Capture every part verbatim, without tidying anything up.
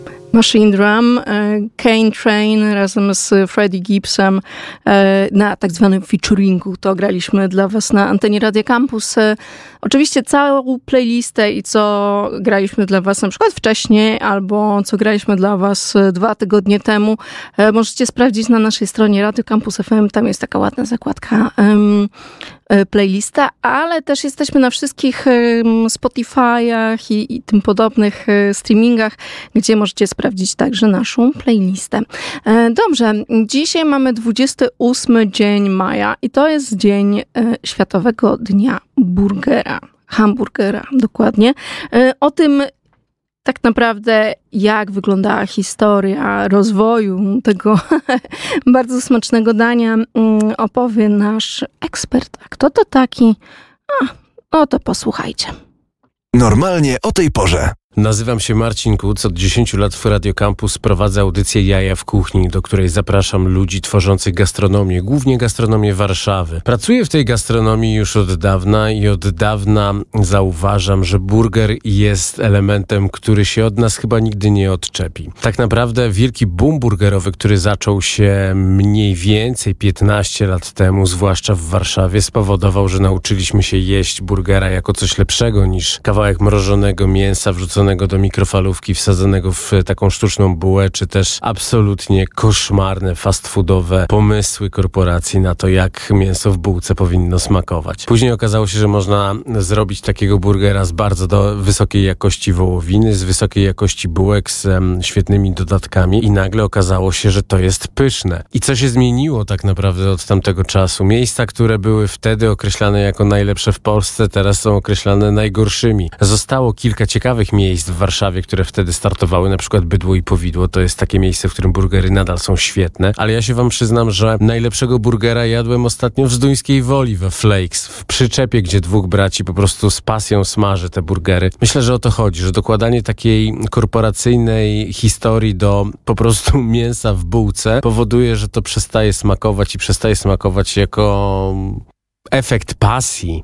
Machine Drum, Kane Train razem z Freddie Gibbsem na tak zwanym featuringu. To graliśmy dla was na antenie Radia Campus. Oczywiście całą playlistę i co graliśmy dla was na przykład wcześniej, albo co graliśmy dla was dwa tygodnie temu, możecie sprawdzić na naszej stronie Radio Campus F M. Tam jest taka ładna zakładka um, playlista, ale też jesteśmy na wszystkich um, Spotify'ach i, i tym podobnych um, streamingach, gdzie możecie sprawdzić także naszą playlistę. E, dobrze, dzisiaj mamy dwudziesty ósmy dzień maja i to jest dzień e, Światowego Dnia Burgera. Hamburgera, dokładnie. E, o tym tak naprawdę, jak wyglądała historia rozwoju tego bardzo smacznego dania, opowie nasz ekspert. A kto to taki? A, no to posłuchajcie. Normalnie o tej porze. Nazywam się Marcin Kuc, od dziesięciu lat w Radio Campus prowadzę audycję Jaja w kuchni, do której zapraszam ludzi tworzących gastronomię, głównie gastronomię Warszawy. Pracuję w tej gastronomii już od dawna i od dawna zauważam, że burger jest elementem, który się od nas chyba nigdy nie odczepi. Tak naprawdę wielki boom burgerowy, który zaczął się mniej więcej piętnaście lat temu, zwłaszcza w Warszawie, spowodował, że nauczyliśmy się jeść burgera jako coś lepszego niż kawałek mrożonego mięsa wrzuconego do mikrofalówki, wsadzonego w taką sztuczną bułę, czy też absolutnie koszmarne fast foodowe pomysły korporacji na to, jak mięso w bułce powinno smakować. Później okazało się, że można zrobić takiego burgera z bardzo do wysokiej jakości wołowiny, z wysokiej jakości bułek, z um, świetnymi dodatkami i nagle okazało się, że to jest pyszne. I co się zmieniło tak naprawdę od tamtego czasu? Miejsca, które były wtedy określane jako najlepsze w Polsce, teraz są określane najgorszymi. Zostało kilka ciekawych miejsc w Warszawie, które wtedy startowały, na przykład Bydło i Powidło. To jest takie miejsce, w którym burgery nadal są świetne, ale ja się wam przyznam, że najlepszego burgera jadłem ostatnio w Zduńskiej Woli we Flakes, w przyczepie, gdzie dwóch braci po prostu z pasją smaży te burgery. Myślę, że o to chodzi, że dokładanie takiej korporacyjnej historii do po prostu mięsa w bułce powoduje, że to przestaje smakować i przestaje smakować jako efekt pasji.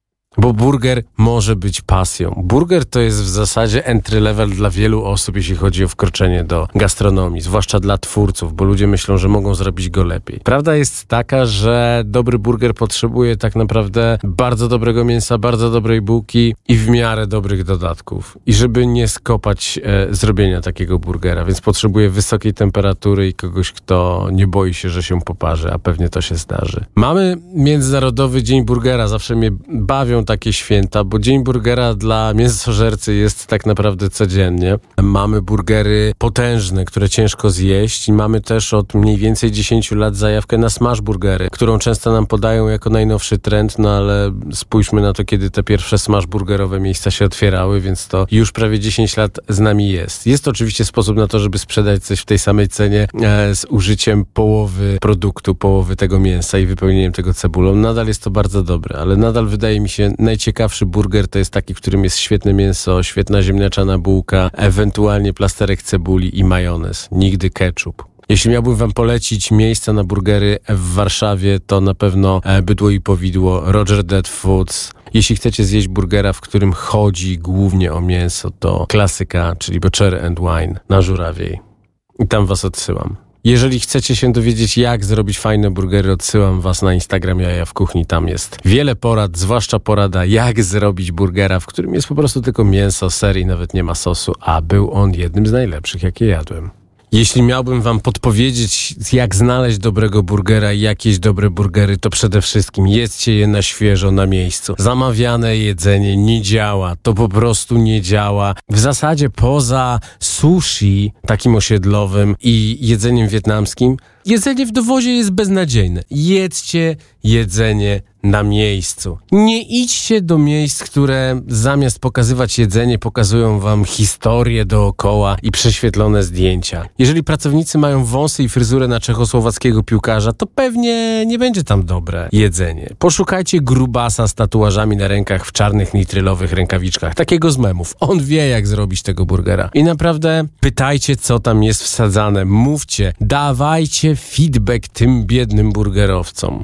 Bo burger może być pasją. Burger to jest w zasadzie entry level dla wielu osób, jeśli chodzi o wkroczenie do gastronomii, zwłaszcza dla twórców, bo ludzie myślą, że mogą zrobić go lepiej. Prawda jest taka, że dobry burger potrzebuje tak naprawdę bardzo dobrego mięsa, bardzo dobrej bułki i w miarę dobrych dodatków. I żeby nie skopać e, zrobienia takiego burgera, więc potrzebuje wysokiej temperatury i kogoś, kto nie boi się, że się poparzy, a pewnie to się zdarzy. Mamy Międzynarodowy Dzień Burgera. Zawsze mnie bawią takie święta, bo Dzień Burgera dla mięsożercy jest tak naprawdę codziennie. Mamy burgery potężne, które ciężko zjeść i mamy też od mniej więcej dziesięciu lat zajawkę na smash burgery, którą często nam podają jako najnowszy trend, no ale spójrzmy na to, kiedy te pierwsze smash burgerowe miejsca się otwierały, więc to już prawie dziesięć lat z nami jest. Jest to oczywiście sposób na to, żeby sprzedać coś w tej samej cenie e, z użyciem połowy produktu, połowy tego mięsa i wypełnieniem tego cebulą. Nadal jest to bardzo dobre, ale nadal wydaje mi się najciekawszy burger to jest taki, w którym jest świetne mięso, świetna ziemniaczana bułka, ewentualnie plasterek cebuli i majonez. Nigdy ketchup. Jeśli miałbym wam polecić miejsca na burgery w Warszawie, to na pewno Bydło i Powidło, Roger Dead Foods. Jeśli chcecie zjeść burgera, w którym chodzi głównie o mięso, to klasyka, czyli Butcher and Wine na Żurawiej. I tam was odsyłam. Jeżeli chcecie się dowiedzieć, jak zrobić fajne burgery, odsyłam was na Instagram Jaja w kuchni. Tam jest wiele porad, zwłaszcza porada, jak zrobić burgera, w którym jest po prostu tylko mięso, ser i nawet nie ma sosu, a był on jednym z najlepszych, jakie jadłem. Jeśli miałbym wam podpowiedzieć, jak znaleźć dobrego burgera i jakieś dobre burgery, to przede wszystkim jedzcie je na świeżo, na miejscu. Zamawiane jedzenie nie działa, to po prostu nie działa. W zasadzie poza sushi, takim osiedlowym i jedzeniem wietnamskim, jedzenie w dowozie jest beznadziejne. Jedzcie jedzenie na miejscu. Nie idźcie do miejsc, które zamiast pokazywać jedzenie, pokazują wam historię dookoła i prześwietlone zdjęcia. Jeżeli pracownicy mają wąsy i fryzurę na czechosłowackiego piłkarza, to pewnie nie będzie tam dobre jedzenie. Poszukajcie grubasa z tatuażami na rękach w czarnych nitrylowych rękawiczkach. Takiego z memów. On wie, jak zrobić tego burgera. I naprawdę pytajcie, co tam jest wsadzane. Mówcie, dawajcie feedback tym biednym burgerowcom.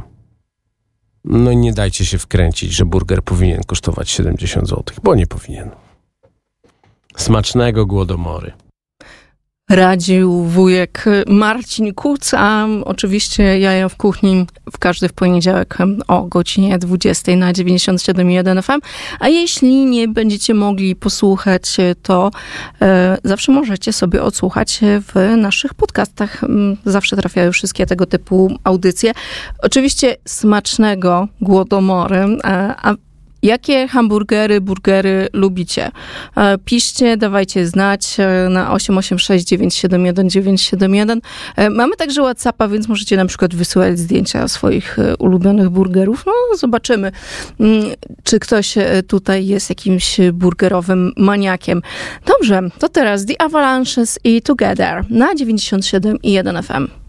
No i nie dajcie się wkręcić, że burger powinien kosztować siedemdziesiąt złotych, bo nie powinien. Smacznego, głodomory. radził wujek Marcin Kuc, a oczywiście Jaja w kuchni w każdy w poniedziałek o godzinie dwudziestej na dziewięćdziesiąt siedem i jeden F M. A jeśli nie będziecie mogli posłuchać, to e, zawsze możecie sobie odsłuchać w naszych podcastach. Zawsze trafiają wszystkie tego typu audycje. Oczywiście smacznego Głodomory, a, a jakie hamburgery, burgery lubicie? Piszcie, dawajcie znać na osiem osiem sześć dziewięć siedem jeden dziewięć siedem jeden. Mamy także WhatsAppa, więc możecie na przykład wysyłać zdjęcia swoich ulubionych burgerów. No, zobaczymy, czy ktoś tutaj jest jakimś burgerowym maniakiem. Dobrze, to teraz The Avalanches i Together na dziewięćdziesiąt siedem i jeden F M.